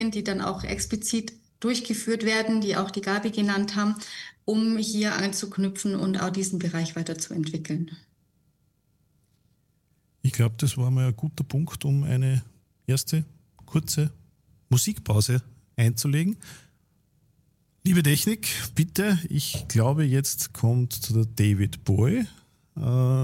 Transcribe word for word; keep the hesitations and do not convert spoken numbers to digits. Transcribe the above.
die dann auch explizit durchgeführt werden, die auch die Gabi genannt haben, um hier anzuknüpfen und auch diesen Bereich weiterzuentwickeln. Ich glaube, das war mal ein guter Punkt, um eine erste kurze Musikpause einzulegen. Liebe Technik, bitte, ich glaube, jetzt kommt der David Bowie. Äh,